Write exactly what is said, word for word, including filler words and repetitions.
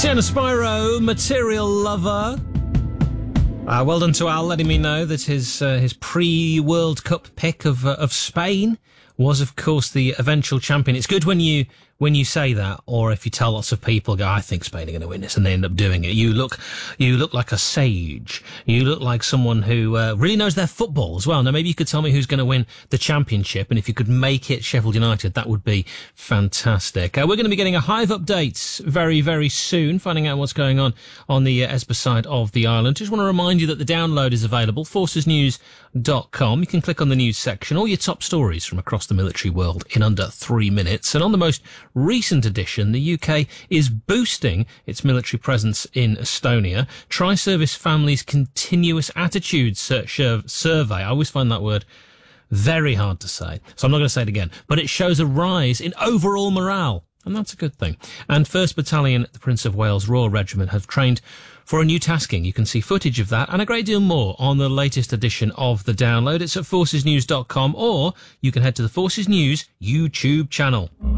Sienna Spyro, Material Lover. Uh, well done to Al, letting me know that his uh, his pre-World Cup pick of uh, of Spain was, of course, the eventual champion. It's good when you when you say that, or if you tell lots of people, go, I think Spain are going to win this, and they end up doing it. You look you look like a sage. You look like someone who uh, really knows their football as well. Now, maybe you could tell me who's going to win the championship, and if you could make it Sheffield United, that would be fantastic. Uh, we're going to be getting a Hive update very, very soon, finding out what's going on on the uh, Esbjerg side of the island. Just want to remind you that the download is available, forces news dot com. You can click on the news section, all your top stories from across the military world in under three minutes. And on the most recent edition, the U K is boosting its military presence in Estonia. Tri-Service Families Continuous Attitude sur- sur- Survey. I always find that word very hard to say, so I'm not going to say it again. But it shows a rise in overall morale, and that's a good thing. And first Battalion, the Prince of Wales Royal Regiment, have trained for a new tasking. You can see footage of that and a great deal more on the latest edition of the download. It's at forces news dot com, or you can head to the Forces News YouTube channel.